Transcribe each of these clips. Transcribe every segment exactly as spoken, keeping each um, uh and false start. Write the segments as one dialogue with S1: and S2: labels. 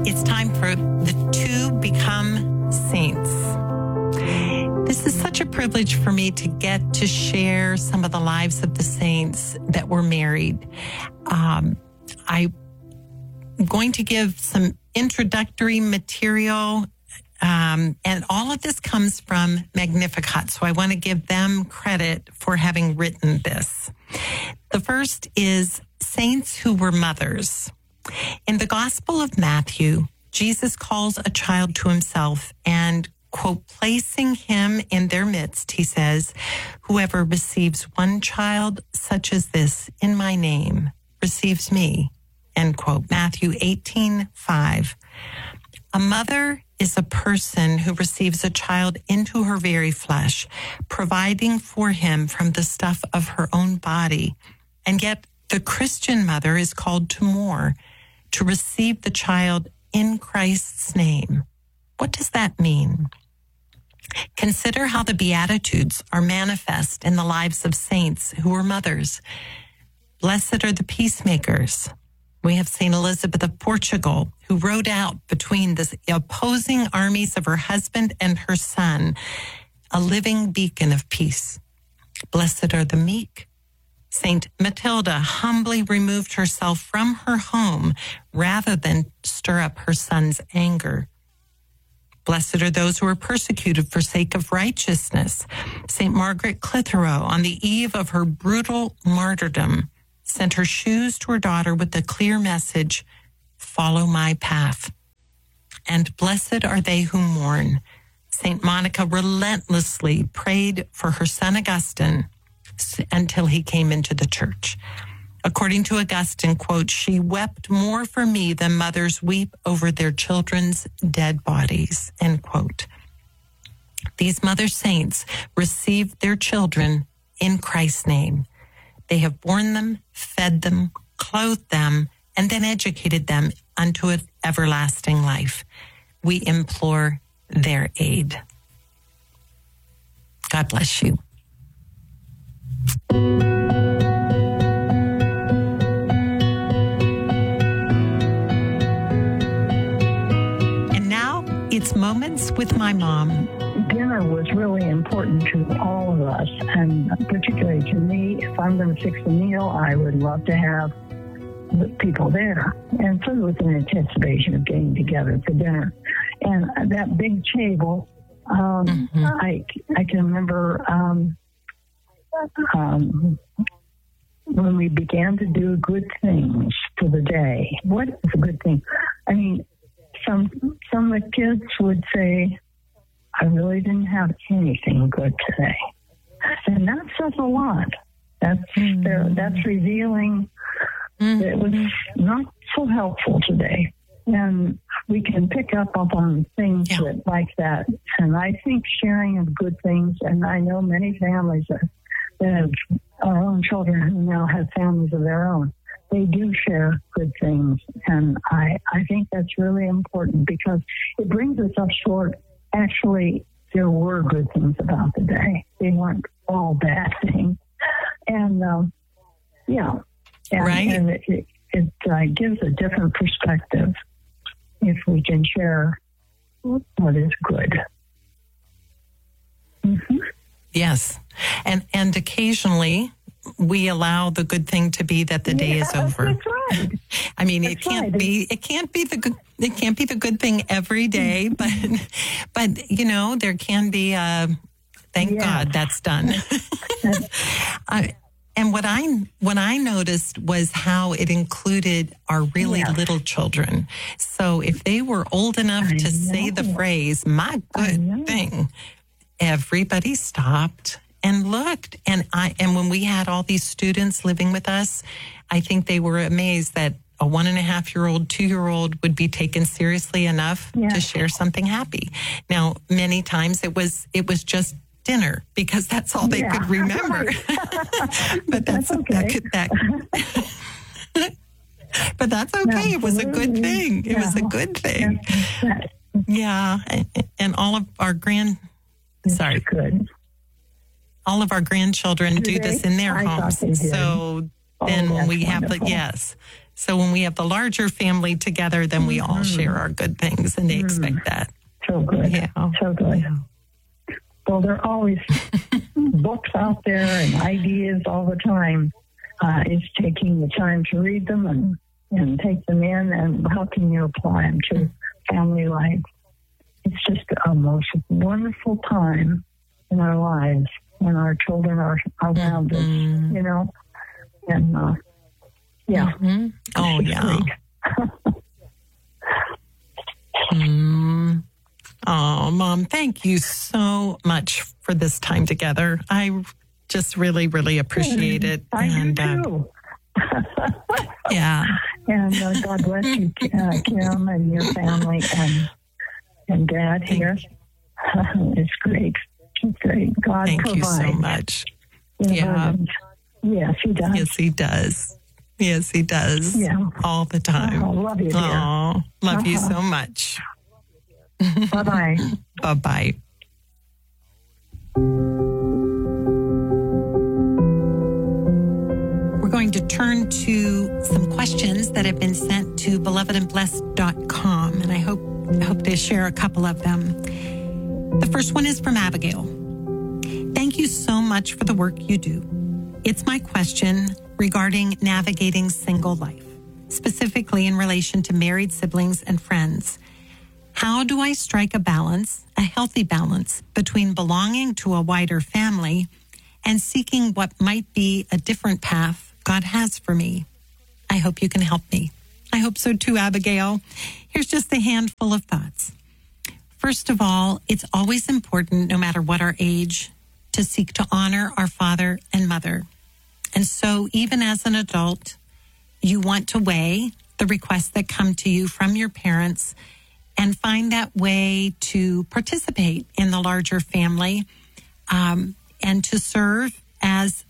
S1: it's time for the two become saints. This is such a privilege for me to get to share some of the lives of the saints that were married. Um, I'm going to give some introductory material, um, and all of this comes from Magnificat, so I want to give them credit for having written this. The first is saints who were mothers. In the Gospel of Matthew, Jesus calls a child to himself and, quote, placing him in their midst, he says, whoever receives one child such as this in my name receives me, end quote. Matthew eighteen five. A mother is a person who receives a child into her very flesh, providing for him from the stuff of her own body. And yet the Christian mother is called to more, to receive the child in Christ's name. What does that mean? Consider how the Beatitudes are manifest in the lives of saints who were mothers. Blessed are the peacemakers. We have Saint Elizabeth of Portugal, who rode out between the opposing armies of her husband and her son, a living beacon of peace. Blessed are the meek. Saint Matilda humbly removed herself from her home rather than stir up her son's anger. Blessed are those who are persecuted for sake of righteousness. Saint Margaret Clitheroe, on the eve of her brutal martyrdom, sent her shoes to her daughter with the clear message, follow my path. And blessed are they who mourn. Saint Monica relentlessly prayed for her son Augustine until he came into the church. According to Augustine, quote, she wept more for me than mothers weep over their children's dead bodies, end quote. These mother saints received their children in Christ's name. They have borne them, fed them, clothed them, and then educated them unto an everlasting life. We implore their aid. God bless you. And now it's Moments with my mom.
S2: Dinner was really important to all of us, and particularly to me. If I'm going to fix a meal, I would love to have the people there. And so there was an anticipation of getting together for dinner. And that big table, um, mm-hmm. I, I can remember um, um, when we began to do good things for the day. What is a good thing? I mean, some some of the kids would say, I really didn't have anything good today. And that says a lot. That's mm-hmm. that's revealing mm-hmm. that it was not so helpful today. And we can pick up on things yeah. that, like that. And I think sharing of good things, and I know many families that, that have our own children who now have families of their own, they do share good things. And I, I think that's really important because it brings us up short. Actually, there were good things about the day. They weren't all bad things. And, um, yeah. And,
S1: right.
S2: And it, it, it uh, gives a different perspective if we can share what is good. Mm-hmm.
S1: Yes. And and occasionally we allow the good thing to be that the day
S2: yeah,
S1: is over.
S2: That's right.
S1: I mean,
S2: that's
S1: it can't
S2: right.
S1: be it can't be the good it can't be the good thing every day, but but you know, there can be a thank yeah. God that's done. uh, and what I what I noticed was how it included our really yeah. little children. So if they were old enough I to know. say the phrase, my good thing, everybody stopped and looked. And I and when we had all these students living with us, I think they were amazed that a one and a half year old, two year old would be taken seriously enough yeah. to share something happy. Now, many times it was it was just dinner because that's all they yeah. could remember. But that's, that's okay. that could that. But that's okay. No, it was a good thing. It yeah. was a good thing. Yeah, and, and all of our grand
S2: it's
S1: sorry,
S2: good.
S1: All of our grandchildren
S2: do,
S1: do
S2: they?
S1: this in their
S2: I
S1: homes. So
S2: oh,
S1: then when we have
S2: wonderful.
S1: the yes. So when we have the larger family together, then we all
S2: Mm-hmm.
S1: share our good things, and they
S2: Mm.
S1: expect that.
S2: So good.
S1: Yeah.
S2: So good.
S1: Yeah.
S2: Well, there are always books out there and ideas all the time. Uh, it's taking the time to read them and, and take them in, and how can you apply them to family life? It's just a most wonderful time in our lives when our children are around us,
S1: Mm.
S2: you know? And, uh, yeah.
S1: Mm-hmm. Oh,
S2: It's
S1: yeah.
S2: great.
S1: Mm. Oh, Mom, thank you so much for this time together. I just really, really appreciate it.
S2: I
S1: and,
S2: do too.
S1: Uh, yeah.
S2: And uh, God bless you, uh, Kim, and your family, and and Dad here. It's great. It's great. God
S1: Thank
S2: provides.
S1: you so much.
S2: in
S1: Yeah.
S2: abundance. Yes, He does.
S1: Yes, he does. Yes, he does.
S2: Yeah.
S1: All the time.
S2: Oh, love you, dear.
S1: Oh, love you
S2: Uh-huh.
S1: so much.
S2: Bye-bye.
S1: Bye-bye. We're going to turn to some questions that have been sent to beloved and blessed dot com, and I hope, I hope to share a couple of them. The first one is from Abigail. Thank you so much for the work you do. It's my question regarding navigating single life, specifically in relation to married siblings and friends. How do I strike a balance, a healthy balance, between belonging to a wider family and seeking what might be a different path God has for me? I hope you can help me. I hope so too, Abigail. Here's just a handful of thoughts. First of all, it's always important, no matter what our age, to seek to honor our father and mother. And so even as an adult, you want to weigh the requests that come to you from your parents and find that way to participate in the larger family um, and to serve as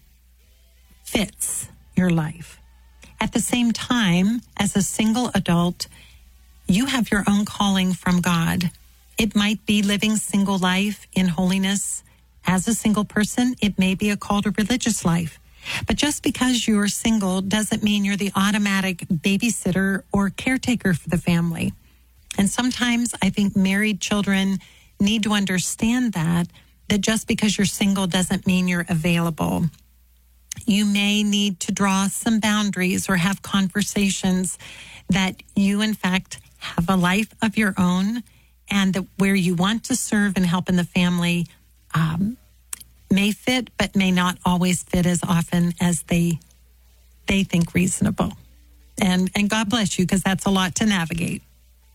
S1: fits your life. At the same time, as a single adult, you have your own calling from God. It might be living single life in holiness. As a single person, it may be a call to religious life. But just because you're single doesn't mean you're the automatic babysitter or caretaker for the family. And sometimes I think married children need to understand that, that just because you're single doesn't mean you're available. You may need to draw some boundaries or have conversations that you, in fact, have a life of your own, and that where you want to serve and help in the family um, may fit, but may not always fit as often as they they think reasonable. And and God bless you, because that's a lot to navigate.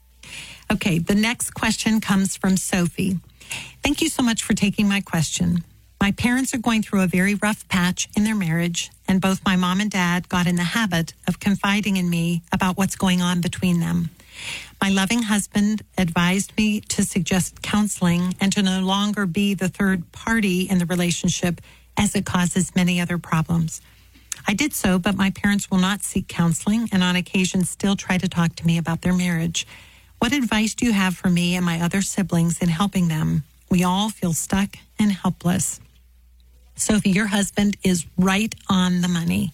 S1: Okay, the next question comes from Sophie. Thank you so much for taking my question. My parents are going through a very rough patch in their marriage, and both my mom and dad got in the habit of confiding in me about what's going on between them. My loving husband advised me to suggest counseling and to no longer be the third party in the relationship, as it causes many other problems. I did so, but my parents will not seek counseling and on occasion still try to talk to me about their marriage. What advice do you have for me and my other siblings in helping them? We all feel stuck and helpless. Sophie, your husband is right on the money.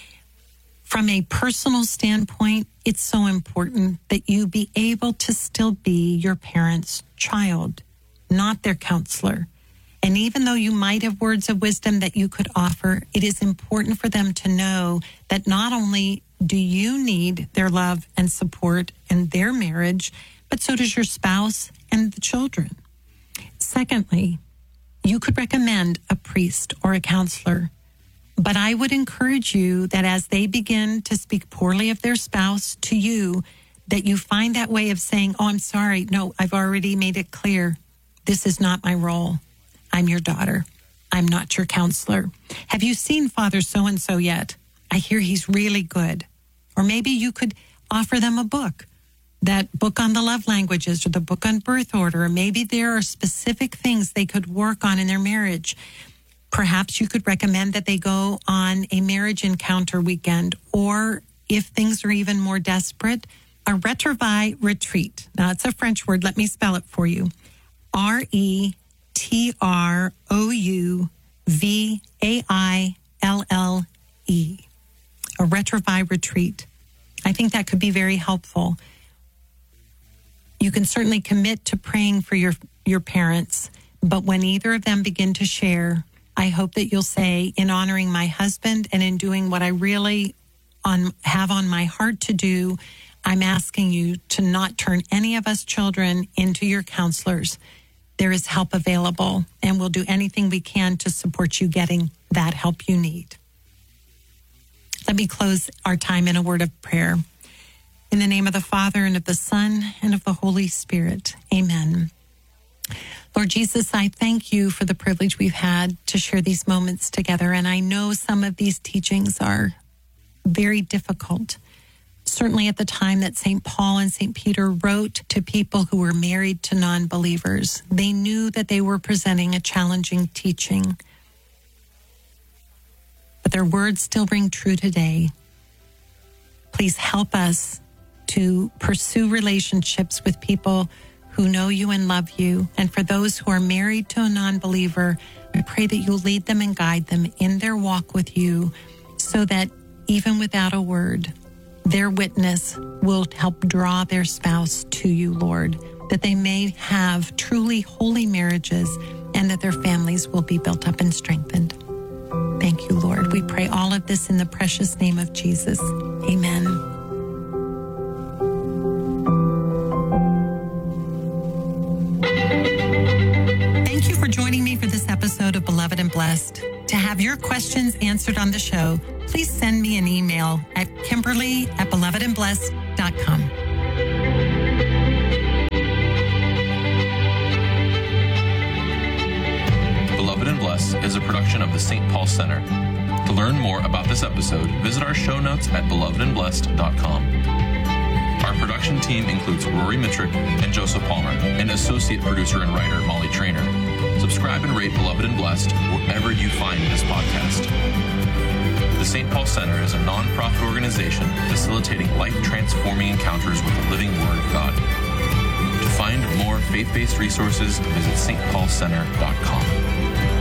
S1: From a personal standpoint, it's so important that you be able to still be your parents' child, not their counselor. And even though you might have words of wisdom that you could offer, it is important for them to know that not only do you need their love and support in their marriage, but so does your spouse and the children. Secondly, you could recommend a priest or a counselor, but I would encourage you that as they begin to speak poorly of their spouse to you, that you find that way of saying, oh, I'm sorry. No, I've already made it clear. This is not my role. I'm your daughter. I'm not your counselor. Have you seen Father so-and-so yet? I hear he's really good. Or maybe you could offer them a book, that book on the love languages or the book on birth order. Or maybe there are specific things they could work on in their marriage. Perhaps you could recommend that they go on a marriage encounter weekend, or if things are even more desperate, a retrouvaille retreat. Now, it's a French word. Let me spell it for you. R E T R O U V A I L L E. A retrouvaille retreat. I think that could be very helpful. You can certainly commit to praying for your, your parents, but when either of them begin to share, I hope that you'll say, in honoring my husband and in doing what I really on, have on my heart to do, I'm asking you to not turn any of us children into your counselors. There is help available, and we'll do anything we can to support you getting that help you need. Let me close our time in a word of prayer. In the name of the Father, and of the Son, and of the Holy Spirit. Amen. Lord Jesus, I thank you for the privilege we've had to share these moments together. And I know some of these teachings are very difficult. Certainly at the time that Saint Paul and Saint Peter wrote to people who were married to non-believers, they knew that they were presenting a challenging teaching. But their words still ring true today. Please help us to pursue relationships with people who know you and love you. And for those who are married to a non-believer, I pray that you'll lead them and guide them in their walk with you, so that even without a word, their witness will help draw their spouse to you, Lord, that they may have truly holy marriages and that their families will be built up and strengthened. Thank you, Lord. We pray all of this in the precious name of Jesus. Amen. Thank you for joining me for this episode of Beloved and Blessed. To have your questions answered on the show, please send me an email at Kimberly at beloved and blessed dot com.
S3: Beloved and Blessed is a production of the Saint Paul Center. To learn more about this episode, visit our show notes at beloved and blessed dot com. Our production team includes Rory Mitrick and Joseph Palmer, and associate producer and writer Molly Trainer. Subscribe and rate Beloved and Blessed wherever you find this podcast. The Saint Paul Center is a non-profit organization facilitating life-transforming encounters with the living Word of God. To find more faith-based resources, visit st paul center dot com.